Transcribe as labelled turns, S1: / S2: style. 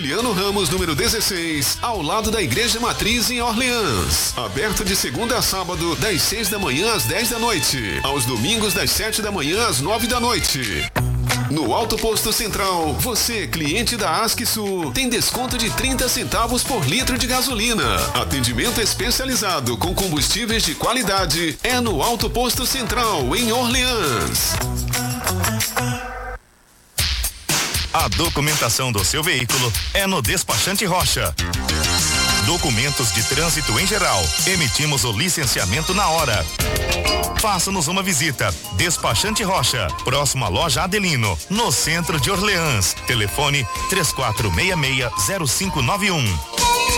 S1: Juliano Ramos, número 16, ao lado da Igreja Matriz em Orleans. Aberto de segunda a sábado, das 6 da manhã às 10 da noite. Aos domingos, das 7 da manhã às 9 da noite. No Alto Posto Central, você, cliente da ASCSul, tem desconto de 30 centavos por litro de gasolina. Atendimento especializado com combustíveis de qualidade é no Alto Posto Central, em Orleans.
S2: A documentação do seu veículo é no Despachante Rocha. Documentos de trânsito em geral. Emitimos o licenciamento na hora. Faça-nos uma visita. Despachante Rocha, próximo à loja Adelino, no centro de Orleans. Telefone 3466-0591.